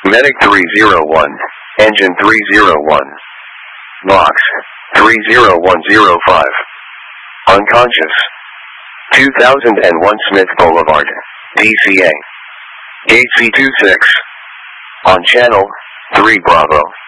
Medic 301, Engine 301, Box 30105, Unconscious, 2001 Smith Boulevard, DCA, Gate C26, on Channel 3 Bravo.